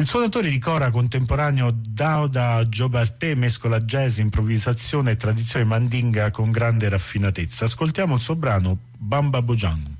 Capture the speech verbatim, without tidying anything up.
Il suonatore di cora contemporaneo Dauda Jobarteh mescola jazz, improvvisazione e tradizione mandinga con grande raffinatezza. Ascoltiamo il suo brano Bamba Bojang.